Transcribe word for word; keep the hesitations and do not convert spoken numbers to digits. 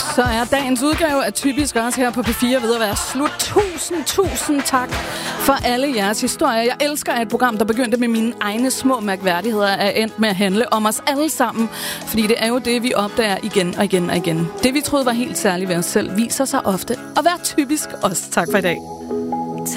Så er dagens udgave af Typisk også her på P fire ved at være slut. Tusind, tusind tak for alle jeres historier. Jeg elsker, at et program, der begyndte med mine egne små mærkværdigheder, er endt med at handle om os alle sammen. Fordi det er jo det, vi opdager igen og igen og igen. Det, vi troede var helt særligt ved os selv, viser sig ofte at være typisk os. Tak for i dag.